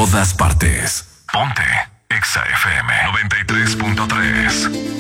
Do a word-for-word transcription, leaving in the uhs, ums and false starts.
todas partes. Ponte Exa F M noventa y tres punto tres.